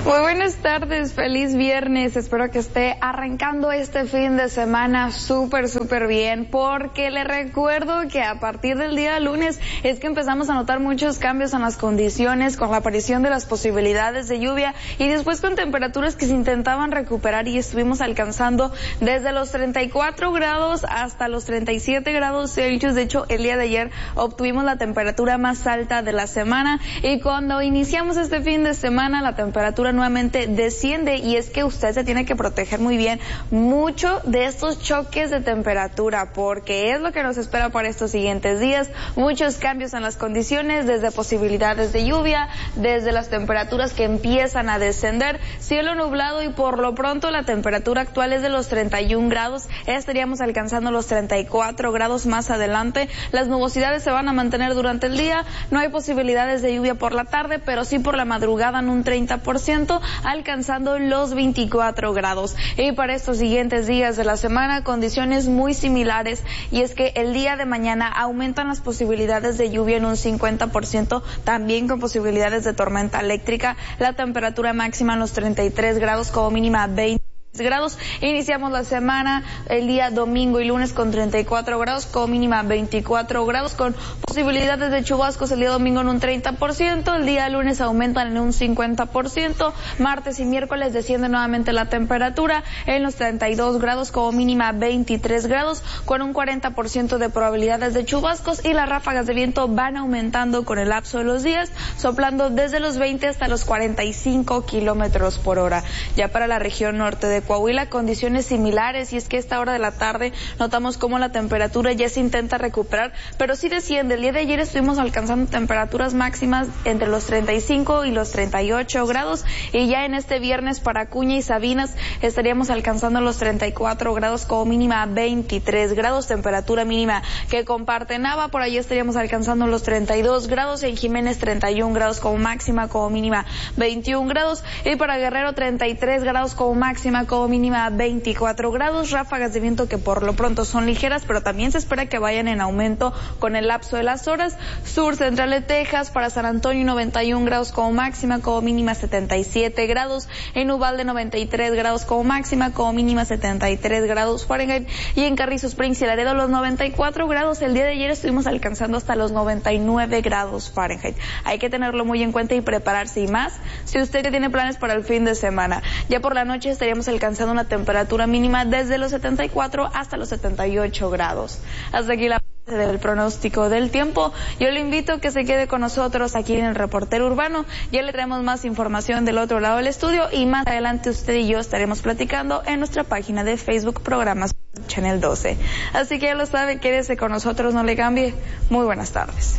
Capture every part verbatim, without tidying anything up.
Muy buenas tardes, feliz viernes, espero que esté arrancando este fin de semana súper, súper bien, porque le recuerdo que a partir del día lunes es que empezamos a notar muchos cambios en las condiciones con la aparición de las posibilidades de lluvia y después con temperaturas que se intentaban recuperar y estuvimos alcanzando desde los treinta y cuatro grados hasta los treinta y siete grados Celsius. De hecho, el día de ayer obtuvimos la temperatura más alta de la semana y cuando iniciamos este fin de semana la temperatura nuevamente desciende y es que usted se tiene que proteger muy bien mucho de estos choques de temperatura porque es lo que nos espera para estos siguientes días. Muchos cambios en las condiciones, desde posibilidades de lluvia, desde las temperaturas que empiezan a descender, cielo nublado y por lo pronto la temperatura actual es de los treinta y un grados, estaríamos alcanzando los treinta y cuatro grados más adelante. Las nubosidades se van a mantener durante el día, no hay posibilidades de lluvia por la tarde, pero sí por la madrugada en un treinta por ciento, alcanzando los veinticuatro grados. Y para estos siguientes días de la semana, condiciones muy similares, y es que el día de mañana aumentan las posibilidades de lluvia en un cincuenta por ciento, también con posibilidades de tormenta eléctrica, la temperatura máxima en los treinta y tres grados, como mínima veinte grados. Iniciamos la semana el día domingo y lunes con treinta y cuatro grados, con mínima veinticuatro grados, con posibilidades de chubascos el día domingo en un treinta por ciento, el día lunes aumentan en un cincuenta por ciento, martes y miércoles desciende nuevamente la temperatura en los treinta y dos grados, como mínima veintitrés grados, con un cuarenta por ciento de probabilidades de chubascos y las ráfagas de viento van aumentando con el lapso de los días, soplando desde los veinte hasta los cuarenta y cinco kilómetros por hora. Ya para la región norte de Coahuila, condiciones similares, y es que a esta hora de la tarde notamos cómo la temperatura ya se intenta recuperar, pero sí desciende. El día de ayer estuvimos alcanzando temperaturas máximas entre los treinta y cinco y los treinta y ocho grados, y ya en este viernes para Acuña y Sabinas estaríamos alcanzando los treinta y cuatro grados, como mínima veintitrés grados, temperatura mínima que comparte Nava, por ahí estaríamos alcanzando los treinta y dos grados, en Jiménez treinta y un grados como máxima, como mínima veintiún grados, y para Guerrero treinta y tres grados como máxima, como mínima veinticuatro grados, ráfagas de viento que por lo pronto son ligeras, pero también se espera que vayan en aumento con el lapso de las horas. Sur central de Texas, para San Antonio noventa y un grados como máxima, como mínima setenta y siete grados, en Uvalde noventa y tres grados como máxima, como mínima setenta y tres grados Fahrenheit, y en Carrizo Springs y Laredo los noventa y cuatro grados. El día de ayer estuvimos alcanzando hasta los noventa y nueve grados Fahrenheit. Hay que tenerlo muy en cuenta y prepararse, y más si usted ya tiene planes para el fin de semana. Ya por la noche estaríamos alcanzando una temperatura mínima desde los setenta y cuatro hasta los setenta y ocho grados. Hasta aquí la parte del pronóstico del tiempo. Yo le invito a que se quede con nosotros aquí en el Reportero Urbano. Ya le traemos más información del otro lado del estudio y más adelante usted y yo estaremos platicando en nuestra página de Facebook, Programas Channel doce. Así que ya lo sabe, quédese con nosotros, no le cambie. Muy buenas tardes.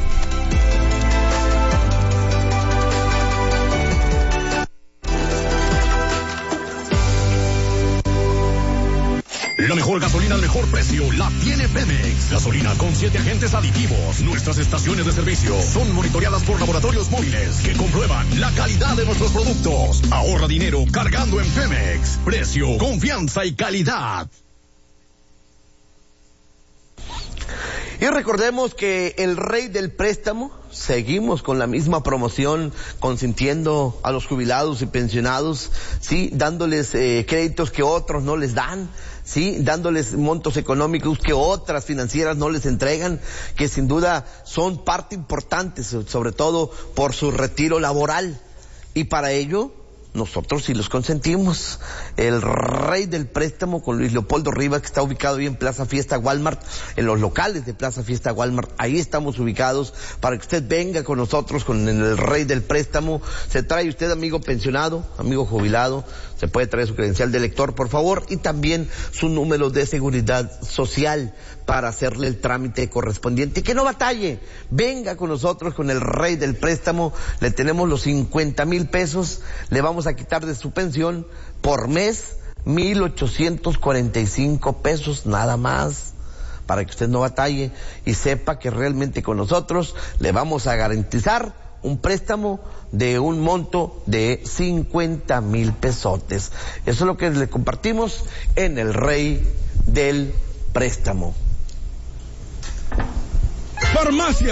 La mejor gasolina al mejor precio la tiene Pemex. Gasolina con siete agentes aditivos. Nuestras estaciones de servicio son monitoreadas por laboratorios móviles que comprueban la calidad de nuestros productos. Ahorra dinero cargando en Pemex. Precio, confianza y calidad. Y recordemos que el rey del préstamo, seguimos con la misma promoción, consintiendo a los jubilados y pensionados, sí, dándoles eh, créditos que otros no les dan, sí, dándoles montos económicos que otras financieras no les entregan, que sin duda son parte importante, sobre todo por su retiro laboral. Y para ello, nosotros sí los consentimos. El rey del préstamo con Luis Leopoldo Rivas, que está ubicado ahí en Plaza Fiesta Walmart, en los locales de Plaza Fiesta Walmart, ahí estamos ubicados para que usted venga con nosotros con el rey del préstamo. Se trae usted, amigo pensionado, amigo jubilado, se puede traer su credencial de lector, por favor, y también su número de seguridad social para hacerle el trámite correspondiente. Y que no batalle, venga con nosotros con el rey del préstamo. Le tenemos los cincuenta mil pesos, le vamos a quitar de su pensión por mes mil ochocientos cuarenta y cinco pesos nada más, para que usted no batalle y sepa que realmente con nosotros le vamos a garantizar un préstamo de un monto de cincuenta mil pesotes. Eso es lo que le compartimos en el rey del préstamo. Farmacia